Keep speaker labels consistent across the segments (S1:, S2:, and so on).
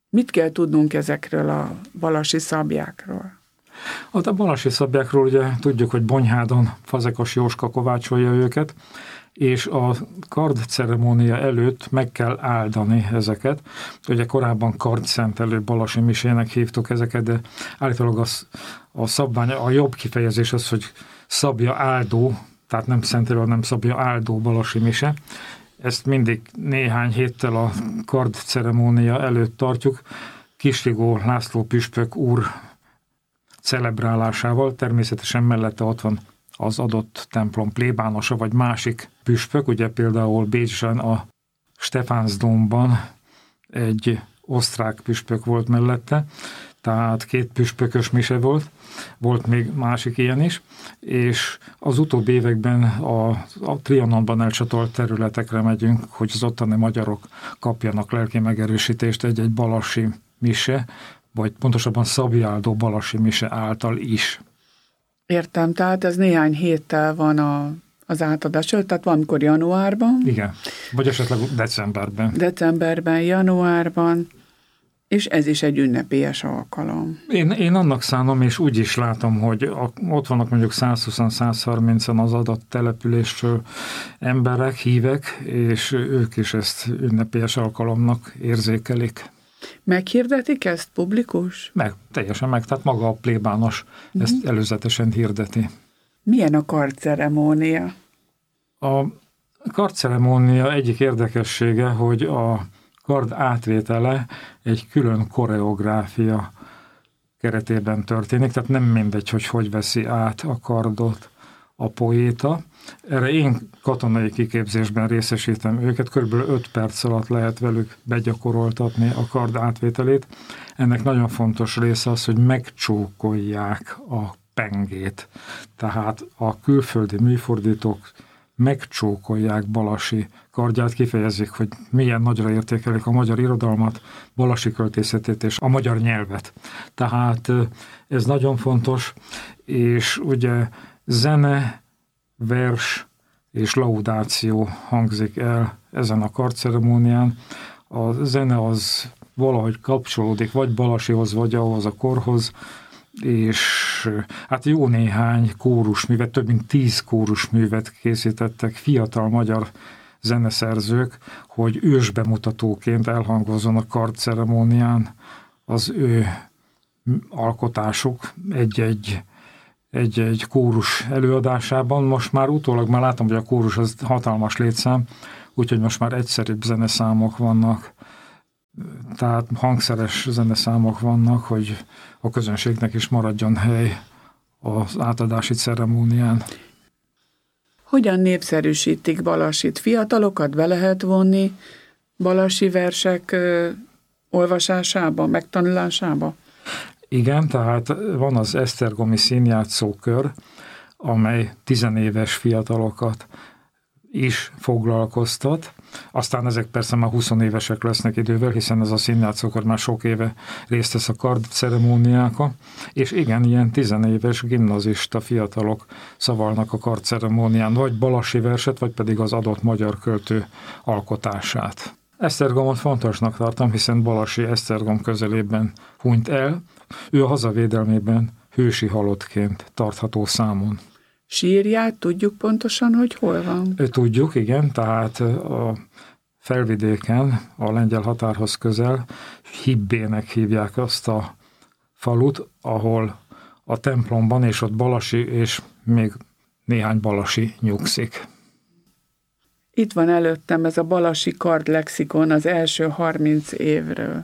S1: Mit kell tudnunk ezekről a balasi szabjákról?
S2: A balasi szabjákról ugye tudjuk, hogy Bonyhádon Fazekas Jóska kovácsolja őket, és a kardceremónia előtt meg kell áldani ezeket. Ugye korábban kardszentelő balasi misének hívtuk ezeket, de állítólag a szabvány, a jobb kifejezés az, hogy szabja áldó, tehát nem szentelő, hanem szabja áldó balasi mise. Ezt mindig néhány héttel a kardceremónia előtt tartjuk. Kisligó László püspök úr celebrálásával, természetesen mellette ott van az adott templom plébánosa, vagy másik püspök, ugye például Bécsben a Stephansdomban egy osztrák püspök volt mellette, tehát 2 püspökös mise volt még másik ilyen is, és az utóbbi években a Trianonban elcsatolt területekre megyünk, hogy az ottani magyarok kapjanak lelki megerősítést egy balasi mise, vagy pontosabban szabjáldó balasi mise által is.
S1: Értem, tehát ez néhány héttel van az átadás, tehát valamikor januárban.
S2: Igen, vagy esetleg decemberben.
S1: Decemberben, januárban, és ez is egy ünnepélyes alkalom.
S2: Én annak szánom, és úgy is látom, hogy ott vannak mondjuk 120-130-an az adott településről emberek, hívek, és ők is ezt ünnepélyes alkalomnak érzékelik.
S1: Meghirdetik ezt publikus?
S2: Teljesen meg, tehát maga a plébános ezt előzetesen hirdeti.
S1: Milyen a kardceremónia?
S2: A kardceremónia egyik érdekessége, hogy a kard átvétele egy külön koreográfia keretében történik, tehát nem mindegy, hogy veszi át a kardot a poéta. Erre én katonai kiképzésben részesítem őket, kb. 5 perc alatt lehet velük begyakoroltatni a kard átvételét. Ennek nagyon fontos része az, hogy megcsókolják a pengét. Tehát a külföldi műfordítók megcsókolják Balasi kardját, kifejezik, hogy milyen nagyra értékelik a magyar irodalmat, Balasi költészetét és a magyar nyelvet. Tehát ez nagyon fontos, és ugye zene, vers és laudáció hangzik el ezen a kardceremónián. A zene az valahogy kapcsolódik vagy Balasihoz, vagy ahhoz a korhoz, és hát jó néhány kórusművet, több mint 10 kórusművet készítettek fiatal magyar zeneszerzők, hogy ősbemutatóként elhangozzon a kardceremónián az ő alkotásuk egy kórus előadásában. Most már utólag már látom, hogy a kórus az hatalmas létszám, úgyhogy most már egyszerűbb zeneszámok vannak, tehát hangszeres zeneszámok vannak, hogy a közönségnek is maradjon hely az átadási ceremónián.
S1: Hogyan népszerűsítik Balasit? Fiatalokat be lehet vonni balasi versek olvasásába, megtanulásába?
S2: Igen, tehát van az esztergomi színjátszókör, amely 10 éves fiatalokat is foglalkoztat. Aztán ezek persze már 20 évesek lesznek idővel, hiszen ez a színjátszókör már sok éve részt vesz a kardceremóniákon, és igen, ilyen 10 éves gimnazista fiatalok szavalnak a kardceremónián, vagy balasi verset, vagy pedig az adott magyar költő alkotását. Esztergomot fontosnak tartom, hiszen Balasi Esztergom közelében hunyt el, ő a hazavédelmében hősi halottként tartható számon.
S1: Sírját tudjuk pontosan, hogy hol van?
S2: Tudjuk, igen, tehát a Felvidéken, a lengyel határhoz közel, Hibbének hívják azt a falut, ahol a templomban, és ott Balasi, és még néhány balasi nyugszik.
S1: Itt van előttem ez a Balasi kardlexikon az első 30 évről.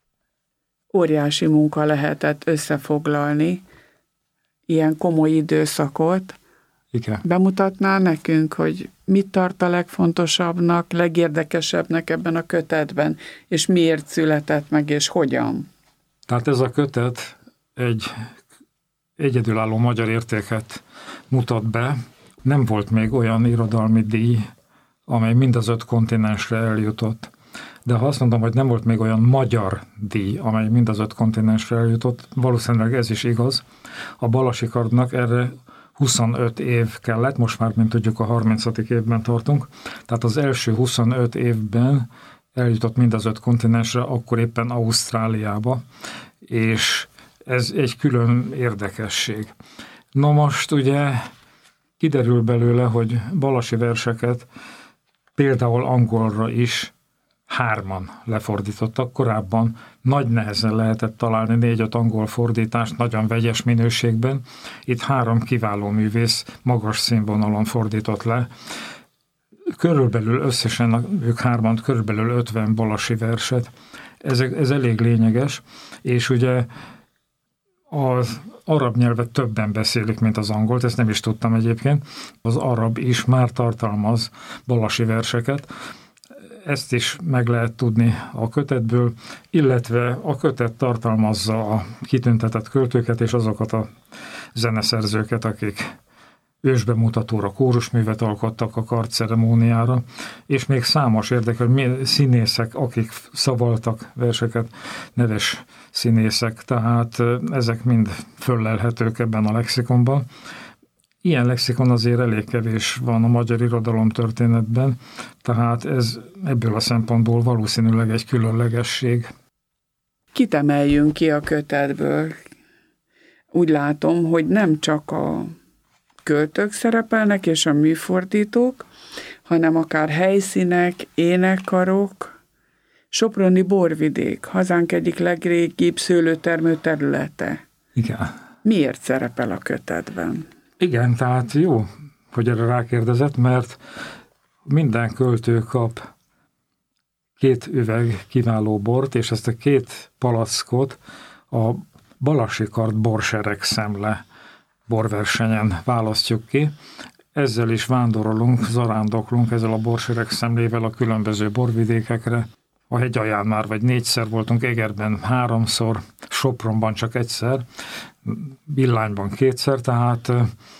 S1: Óriási munka lehetett összefoglalni ilyen komoly időszakot.
S2: Igen.
S1: Bemutatná nekünk, hogy mit tart a legfontosabbnak, legérdekesebbnek ebben a kötetben, és miért született meg, és hogyan?
S2: Tehát ez a kötet egy egyedülálló magyar értéket mutat be. Nem volt még olyan irodalmi díj, amely mind az 5 kontinensre eljutott. De ha azt mondom, hogy nem volt még olyan magyar díj, amely mind az 5 kontinensre eljutott, valószínűleg ez is igaz. A Balasi kardnak erre 25 év kellett, most már, mint tudjuk, a 30. évben tartunk. Tehát az első 25 évben eljutott mind az 5 kontinensre, akkor éppen Ausztráliába, és ez egy külön érdekesség. Na most ugye kiderül belőle, hogy Balasi verseket például angolra is 3-an lefordítottak. Korábban nagy nehezen lehetett találni 4-5 angol fordítást nagyon vegyes minőségben. Itt 3 kiváló művész magas színvonalon fordított le. Körülbelül összesen ők 3-an körülbelül 50 Balasi verset. Ez elég lényeges, és ugye az arab nyelvet többen beszélik, mint az angolt, ezt nem is tudtam egyébként. Az arab is már tartalmaz Balasi verseket, ezt is meg lehet tudni a kötetből, illetve a kötet tartalmazza a kitüntetett költőket és azokat a zeneszerzőket, akik ősbemutatóra kórusművet alkottak a kardceremóniára, és még számos érdekel színészek, akik szavaltak verseket, neves színészek, tehát ezek mind föllelhetők ebben a lexikonban. Ilyen lexikon azért elég kevés van a magyar irodalomtörténetben, tehát ez ebből a szempontból valószínűleg egy különlegesség.
S1: Kit emeljünk ki a kötetből? Úgy látom, hogy nem csak a költők szerepelnek és a műfordítók, hanem akár helyszínek, énekkarok, Soproni borvidék, hazánk egyik legrégibb szőlőtermő területe.
S2: Igen.
S1: Miért szerepel a kötetben?
S2: Igen, tehát jó, hogy erre rákérdezett, mert minden költő kap 2 üveg kiváló bort, és ezt a 2 palackot a Balasi Kard borsereg szemle borversenyen választjuk ki. Ezzel is vándorolunk, zarándoklunk ezzel a borsereg szemlével a különböző borvidékekre. A hegyalján már vagy 4-szer voltunk, Egerben 3-szor, Sopronban csak 1-szer, Villányban 2-szer, tehát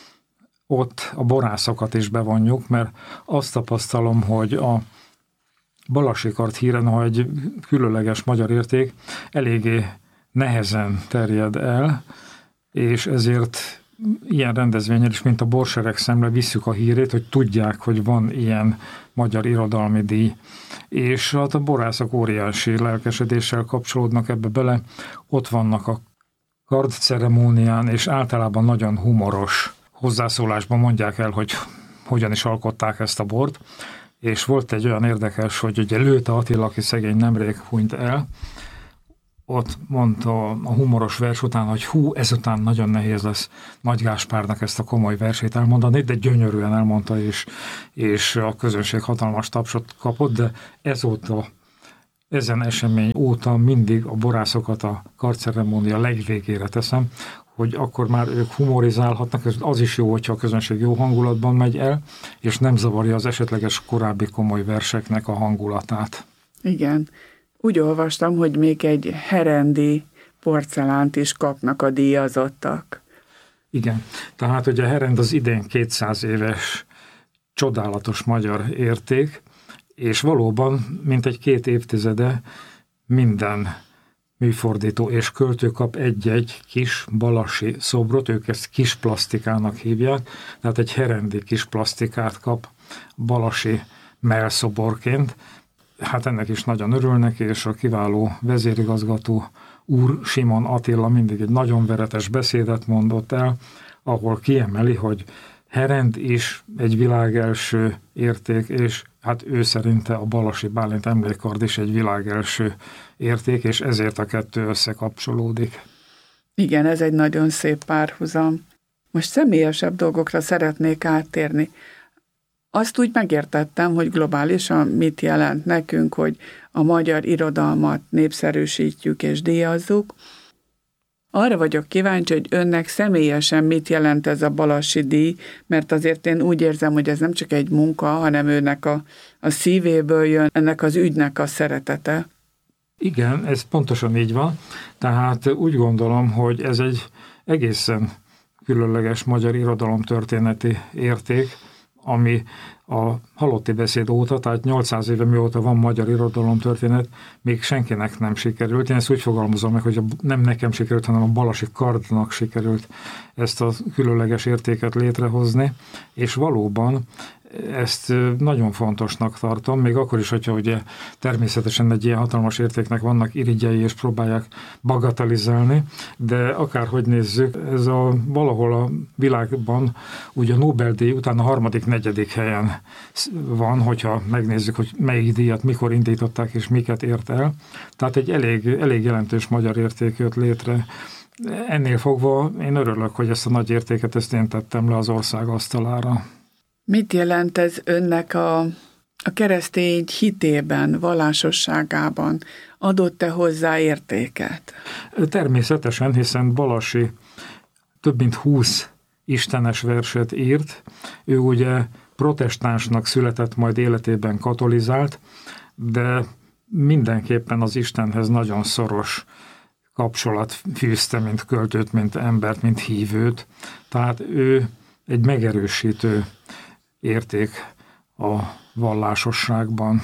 S2: ott a borászokat is bevonjuk, mert azt tapasztalom, hogy a Balasi Kard híre, ha egy különleges magyar érték, eléggé nehezen terjed el, és ezért ilyen rendezvényen is, mint a borsereg szemle visszük a hírét, hogy tudják, hogy van ilyen magyar irodalmi díj. És hát a borászok óriási lelkesedéssel kapcsolódnak ebbe bele, ott vannak a kardceremónián, és általában nagyon humoros hozzászólásban mondják el, hogy hogyan is alkották ezt a bort, és volt egy olyan érdekes, hogy ugye Lőte Attila, aki szegény nemrég hunyt el, ott mondta a humoros vers után, hogy ezután nagyon nehéz lesz Nagy Gáspárnak ezt a komoly versét elmondani, de gyönyörűen elmondta, és a közönség hatalmas tapsot kapott, de ezen esemény óta mindig a borászokat a kardceremónia legvégére teszem, hogy akkor már ők humorizálhatnak, az is jó, hogyha a közönség jó hangulatban megy el, és nem zavarja az esetleges korábbi komoly verseknek a hangulatát.
S1: Igen. Úgy olvastam, hogy még egy herendi porcelánt is kapnak a díjazottak.
S2: Igen, tehát ugye a herend az idén 200 éves csodálatos magyar érték, és valóban mintegy 2 évtizede minden műfordító és költő kap egy-egy kis balasi szobrot, ők ezt kis plastikának hívják, tehát egy herendi kis plastikát kap balasi mellszoborként. Hát ennek is nagyon örülnek, és a kiváló vezérigazgató úr Simon Attila mindig egy nagyon veretes beszédet mondott el, ahol kiemeli, hogy herend is egy világelső érték, és hát ő szerinte a Balasi Bálint emlékkard is egy világelső érték, és ezért a 2 összekapcsolódik.
S1: Igen, ez egy nagyon szép párhuzam. Most személyesebb dolgokra szeretnék áttérni. Azt úgy megértettem, hogy globálisan mit jelent nekünk, hogy a magyar irodalmat népszerűsítjük és díjazzuk. Arra vagyok kíváncsi, hogy önnek személyesen mit jelent ez a Balasi díj, mert azért én úgy érzem, hogy ez nem csak egy munka, hanem őnek a szívéből jön, ennek az ügynek a szeretete.
S2: Igen, ez pontosan így van. Tehát úgy gondolom, hogy ez egy egészen különleges magyar irodalomtörténeti érték, ami a halotti beszéd óta, tehát 800 éve mióta van magyar irodalomtörténet, még senkinek nem sikerült. Én ezt úgy fogalmazom meg, hogy nem nekem sikerült, hanem a Balasi Kardnak sikerült ezt a különleges értéket létrehozni, és valóban ezt nagyon fontosnak tartom, még akkor is, hogyha ugye természetesen egy ilyen hatalmas értéknek vannak irigyei, és próbálják bagatelizálni, de akárhogy nézzük, ez valahol a világban ugye a Nobel-díj után a 3., 4. helyen van, hogyha megnézzük, hogy melyik díjat mikor indították, és miket ért el. Tehát egy elég jelentős magyar érték jött létre. Ennél fogva én örülök, hogy ezt a nagy értéket ezt én tettem le az ország asztalára.
S1: Mit jelent ez önnek a keresztény hitében, vallásosságában? Adott-e hozzá értéket?
S2: Természetesen, hiszen Balassi több mint 20 istenes verset írt. Ő ugye protestánsnak született, majd életében katolizált, de mindenképpen az Istenhez nagyon szoros kapcsolat fűzte, mint költőt, mint embert, mint hívőt. Tehát ő egy megerősítő érték a vallásosságban.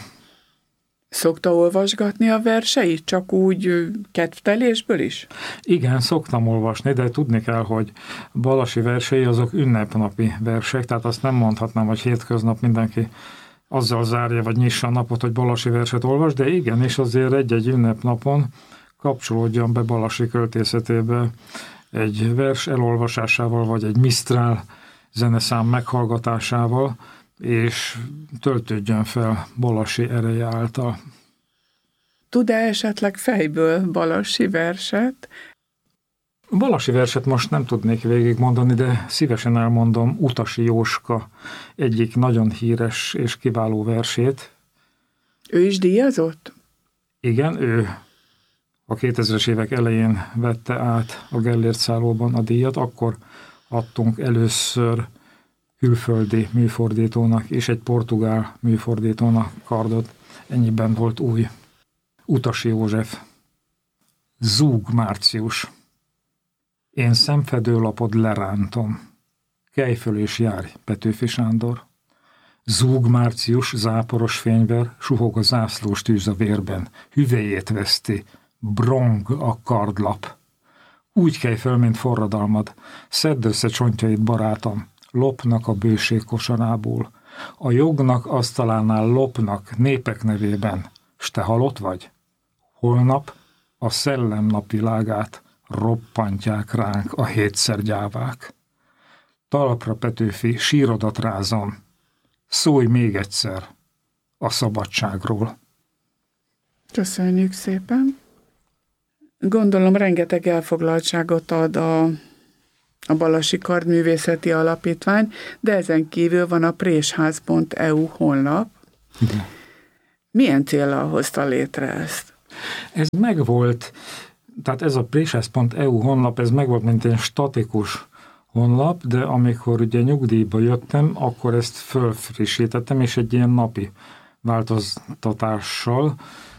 S1: Szokta olvasgatni a verseit, csak úgy kedvtelésből is?
S2: Igen, szoktam olvasni, de tudni kell, hogy Balassi versei azok ünnepnapi versek, tehát azt nem mondhatnám, hogy hétköznap mindenki azzal zárja, vagy nyissa a napot, hogy Balassi verset olvas, de igen, és azért egy-egy ünnepnapon kapcsolódjon be Balassi költészetébe egy vers elolvasásával, vagy egy Mistral zeneszám meghallgatásával, és töltődjön fel Balassi ereje által.
S1: Tud-e esetleg fejből Balassi verset?
S2: Balassi verset most nem tudnék végigmondani, de szívesen elmondom Utasi Jóska egyik nagyon híres és kiváló versét.
S1: Ő is díjazott?
S2: Igen, ő a 2000-es évek elején vette át a Gellért Szállóban a díjat, akkor adtunk először külföldi műfordítónak és egy portugál műfordítónak kardot. Ennyiben volt új. Utasi József. Zúg Március. Én szemfedőlapod lerántom. Kelj föl és járj, Petőfi Sándor. Zúg Március, záporos fényver, suhog a zászlós tűz a vérben. Hüvelyét veszti, brong a kardlap. Úgy kelj föl, mint forradalmad. Szedd össze csontjait, barátom. Lopnak a bőség kosarából. A jognak asztalánál lopnak népek nevében. S te halott vagy? Holnap a szellem napvilágát roppantják ránk a hétszer gyávák. Talpra, Petőfi, sírodat rázom. Szólj még egyszer a szabadságról.
S1: Köszönjük szépen. Gondolom rengeteg elfoglaltságot ad a Balassi Kardművészeti Alapítvány, de ezen kívül van a présház.eu honlap.
S2: De.
S1: Milyen céllal hozta létre ezt?
S2: Ez megvolt, tehát ez a présház.eu honlap, ez megvolt, mint egy statikus honlap, de amikor ugye nyugdíjba jöttem, akkor ezt fölfrissítettem, és egy ilyen napi változtatással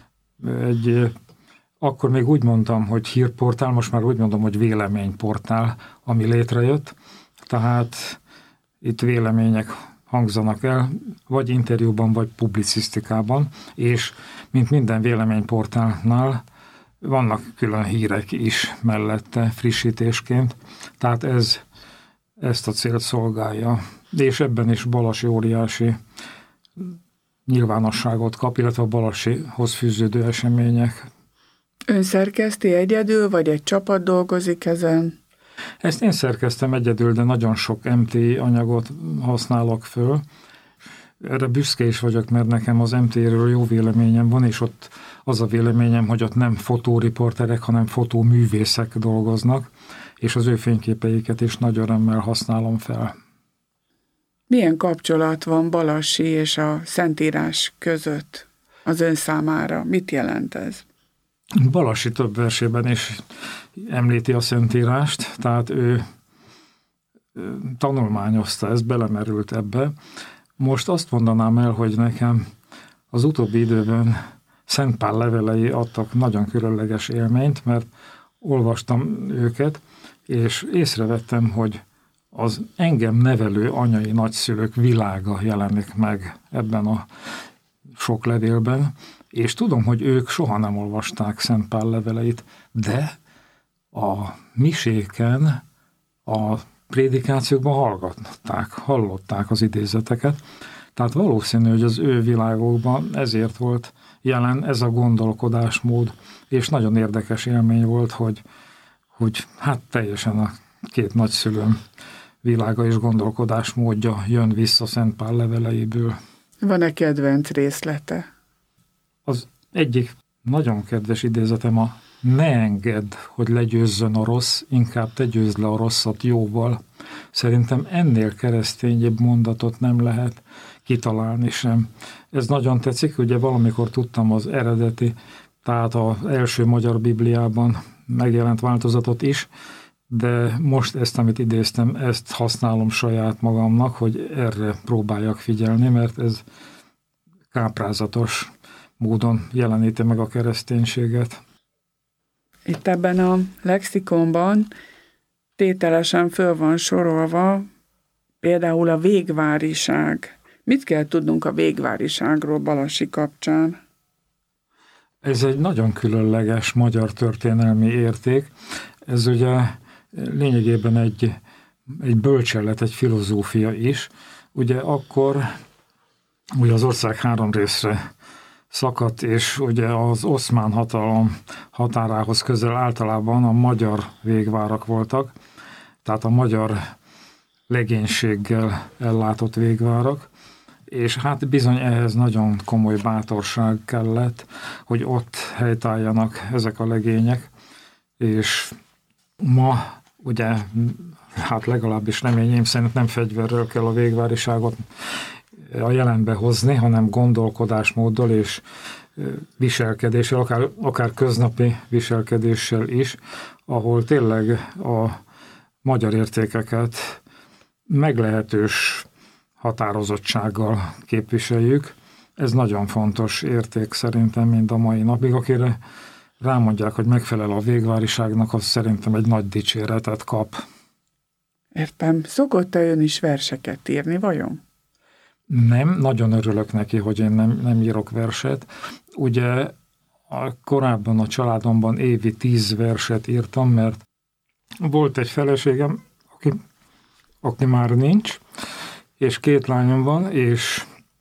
S2: akkor még úgy mondtam, hogy hírportál, most már úgy mondom, hogy véleményportál, ami létrejött. Tehát itt vélemények hangzanak el, vagy interjúban, vagy publicisztikában, és mint minden véleményportálnál vannak külön hírek is mellette frissítésként. Tehát ezt a célt szolgálja. És ebben is Balassi óriási nyilvánosságot kap, illetve a Balassihoz fűződő események.
S1: Ön szerkeszti egyedül, vagy egy csapat dolgozik ezen?
S2: Ezt én szerkeztem egyedül, de nagyon sok MTI anyagot használok föl. Erre büszke is vagyok, mert nekem az MTI-ről jó véleményem van, és ott az a véleményem, hogy ott nem fotóriporterek, hanem fotóművészek dolgoznak, és az ő fényképeiket is nagy örömmel használom fel.
S1: Milyen kapcsolat van Balassi és a Szentírás között az ön számára? Mit jelent ez?
S2: Balassi több versében is említi a Szentírást, tehát ő tanulmányozta ezt, belemerült ebbe. Most azt mondanám el, hogy nekem az utóbbi időben Szent Pál levelei adtak nagyon különleges élményt, mert olvastam őket, és észrevettem, hogy az engem nevelő anyai nagyszülők világa jelenik meg ebben a sok levélben, és tudom, hogy ők soha nem olvasták Szent Pál leveleit, de a miséken, a prédikációkban hallották az idézeteket, Tehát valószínű, hogy az ő világokban ezért volt jelen ez a gondolkodásmód, és nagyon érdekes élmény volt, hogy hát teljesen a két nagyszülőm világa és gondolkodásmódja jön vissza Szent Pál leveleiből.
S1: Van-e kedvenc részlete?
S2: Az egyik nagyon kedves idézetem a ne engedd, hogy legyőzzön a rossz, inkább te győzd le a rosszat jóval. Szerintem ennél keresztényebb mondatot nem lehet kitalálni sem. Ez nagyon tetszik, ugye valamikor tudtam az eredeti, tehát az első magyar Bibliában megjelent változatot is, de most ezt, amit idéztem, ezt használom saját magamnak, hogy erre próbáljak figyelni, mert ez káprázatos módon jeleníti meg a kereszténységet.
S1: Itt ebben a lexikonban tételesen föl van sorolva például a végváriság. Mit kell tudnunk a végváriságról Balassi kapcsán?
S2: Ez egy nagyon különleges magyar történelmi érték. Ez ugye lényegében egy bölcsellet, egy filozófia is. Ugye akkor ugye az ország 3 részre szakadt, és ugye az oszmán hatalom határához közel általában a magyar végvárak voltak, tehát a magyar legénységgel ellátott végvárak, és hát bizony ehhez nagyon komoly bátorság kellett, hogy ott helytálljanak ezek a legények, és ma ugye, hát legalábbis reményeim szerint nem fegyverrel kell a végváriságot a jelenbe hozni, hanem gondolkodásmóddal és viselkedéssel, akár köznapi viselkedéssel is, ahol tényleg a magyar értékeket meglehetős határozottsággal képviseljük. Ez nagyon fontos érték szerintem mind a mai napig. Akire rámondják, hogy megfelel a végváriságnak, az szerintem egy nagy dicséretet kap.
S1: Értem. Szokott-e ön is verseket írni, vajon?
S2: Nem, nagyon örülök neki, hogy én nem írok verset. Ugye korábban a családomban évi 10 verset írtam, mert volt egy feleségem, aki már nincs, és 2 lányom van, és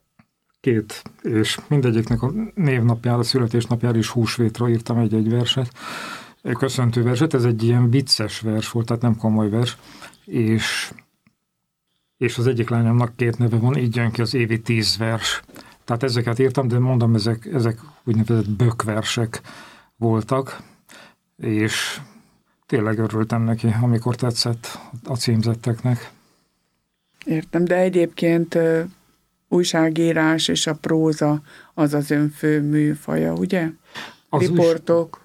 S2: mindegyiknek a névnapjára, születésnapjára és húsvétra írtam egy verset, köszöntő verset. Ez egy ilyen vicces vers volt, tehát nem komoly vers, és az egyik lányomnak 2 neve van, így jön ki az évi 10 vers. Tehát ezeket írtam, de mondom, ezek úgynevezett bökversek voltak, és tényleg örültem neki, amikor tetszett a címzetteknek.
S1: Értem, de egyébként újságírás és a próza az ön fő műfaja, ugye? Riportok.